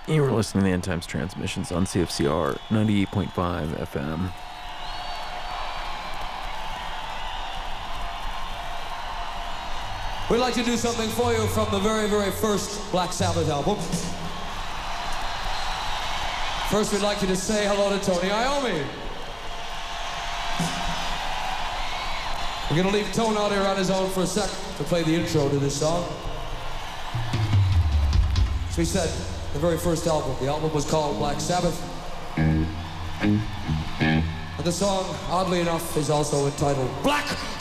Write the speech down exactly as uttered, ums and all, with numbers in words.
You were listening to the End Times Transmissions on C F C R ninety-eight point five F M. We'd like to do something for you from the very, very first Black Sabbath album. First, we'd like you to say hello to Tony Iommi. We're gonna leave Tone out here on his own for a sec to play the intro to this song. As we said, the very first album, the album was called Black Sabbath. And the song, oddly enough, is also entitled Black